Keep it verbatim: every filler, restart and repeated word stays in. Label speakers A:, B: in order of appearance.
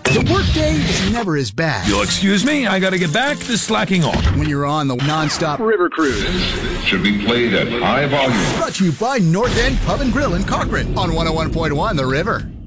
A: The workday is never as bad.
B: You'll excuse me, I gotta get back to slacking off.
A: When you're on the non-stop river cruise.
C: Should be played at high volume.
A: Brought to you by North End Pub and Grill in Cochrane on one oh one point one The River.